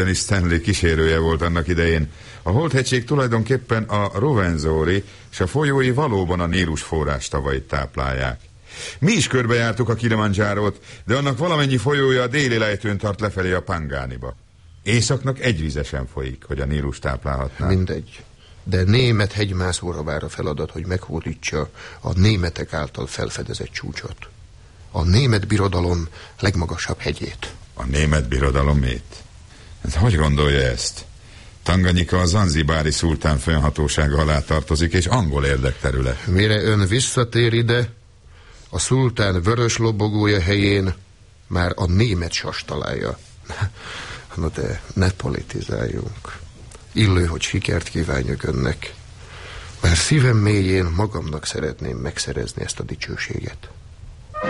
Stanley kísérője volt annak idején. A Holt-hegység tulajdonképpen a Rovenzori, és a folyói valóban a Nílus forrástavait táplálják. Mi is körbejártuk a Kilimanjárót, de annak valamennyi folyója a déli lejtőn tart lefelé a Pangániba. Északnak egyvizesen folyik, hogy a Nílus táplálhatná. Mindegy. De német hegymászóra vár a feladat, hogy meghódítsa a németek által felfedezett csúcsot. A német birodalom legmagasabb hegyét. A német birodalomét? Hát hogy gondolja ezt? Tanganyika a zanzibári szultán fennhatósága alá tartozik, és angol érdekterület. Mire ön visszatér ide, a szultán vörös lobogója helyén már a német sas találja. No de ne politizáljunk. Illő, hogy sikert kívánjuk önnek. Bár szívem mélyén magamnak szeretném megszerezni ezt a dicsőséget.